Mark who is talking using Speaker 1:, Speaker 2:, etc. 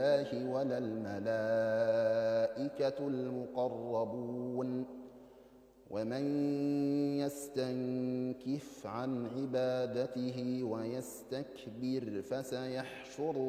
Speaker 1: ولا الملائكة المقربون ومن يستنكف عن عبادته ويستكبر فسيحشرهم